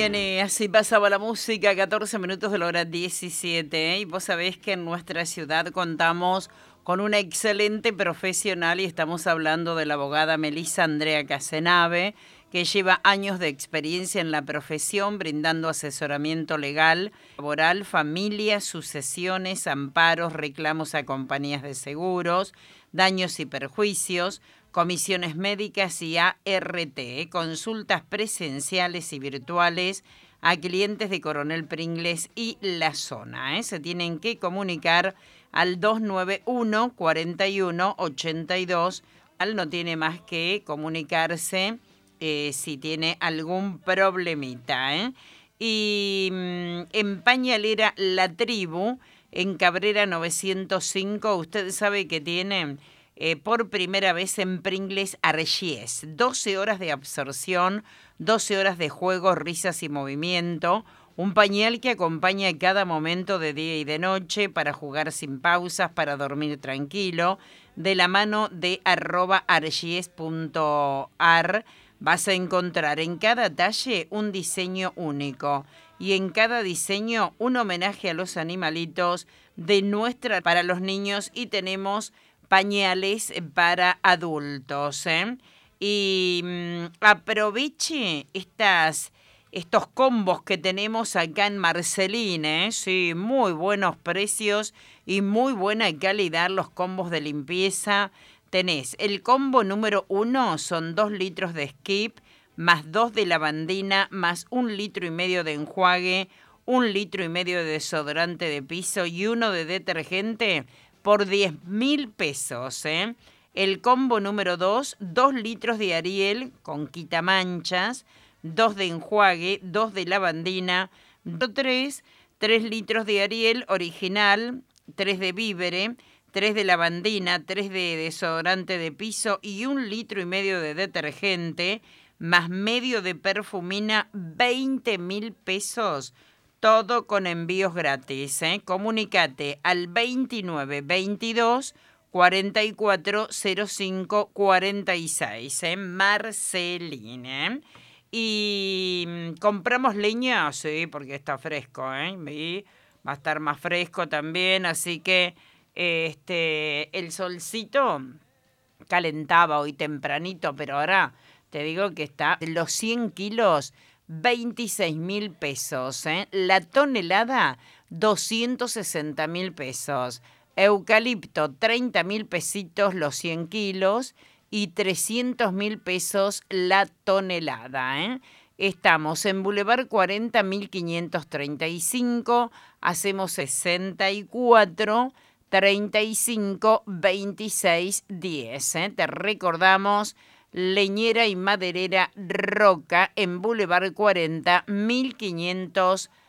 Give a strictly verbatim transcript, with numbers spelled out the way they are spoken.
Bien, eh, así pasaba la música, catorce minutos de la hora diecisiete, ¿eh? Y vos sabés que en nuestra ciudad contamos con una excelente profesional y estamos hablando de la abogada Melissa Andrea Casenave, que lleva años de experiencia en la profesión brindando asesoramiento legal, laboral, familia, sucesiones, amparos, reclamos a compañías de seguros, daños y perjuicios, comisiones médicas y A R T, consultas presenciales y virtuales a clientes de Coronel Pringles y la zona. ¿eh? Se tienen que comunicar al dos nueve uno, cuarenta y uno, ochenta y dos. No tiene más que comunicarse eh, si tiene algún problemita. ¿eh? Y mmm, en Pañalera La Tribu, en Cabrera novecientos cinco, usted sabe que tiene... Eh, por primera vez en Pringles Argies. doce horas de absorción, doce horas de juego, risas y movimiento. Un pañal que acompaña cada momento de día y de noche para jugar sin pausas, para dormir tranquilo. De la mano de arroba argies punto ar vas a encontrar en cada talle un diseño único. Y en cada diseño un homenaje a los animalitos de nuestra para los niños. Y tenemos pañales para adultos, ¿eh? Y mmm, aproveche estas, estos combos que tenemos acá en Marcelín, ¿eh? Sí, muy buenos precios y muy buena calidad los combos de limpieza. Tenés el combo número uno, son dos litros de Skip, más dos de lavandina, más un litro y medio de enjuague, un litro y medio de desodorante de piso y uno de detergente, por diez mil pesos, ¿eh? El combo número dos, dos litros de Ariel con quitamanchas, dos de enjuague, dos de lavandina, tres, tres litros de Ariel original, tres de Vívere, tres de lavandina, tres de desodorante de piso y un litro y medio de detergente, más medio de perfumina, veinte mil pesos. Todo con envíos gratis, ¿eh? Comunicate al veintinueve veintidós cuarenta y cuatro cero cinco cuarenta y seis, ¿eh? Marcelín, ¿eh? Y compramos leña, sí, porque está fresco, ¿eh? Y va a estar más fresco también, así que este el solcito calentaba hoy tempranito, pero ahora te digo que está los cien kilos, veintiséis mil pesos, ¿eh? La tonelada, doscientos sesenta mil pesos. Eucalipto, treinta mil pesitos los cien kilos y trescientos mil pesos la tonelada, ¿eh? Estamos en Boulevard cuarenta mil quinientos treinta y cinco, hacemos sesenta y cuatro, treinta y cinco, veintiséis, diez, ¿eh? Te recordamos... Leñera y maderera Roca en Boulevard cuarenta mil quinientos